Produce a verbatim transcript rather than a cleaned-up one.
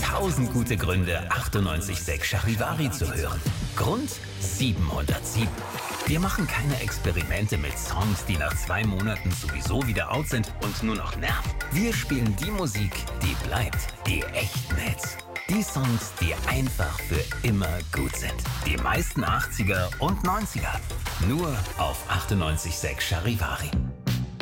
tausend gute Gründe, achtundneunzig Komma sechs Charivari zu hören. Grund siebenhundertsieben. Wir machen keine Experimente mit Songs, die nach zwei Monaten sowieso wieder out sind und nur noch nerven. Wir spielen die Musik, die bleibt, die echten Hits. Die Songs, die einfach für immer gut sind. Die meisten achtziger und neunziger. Nur auf achtundneunzig Komma sechs Charivari.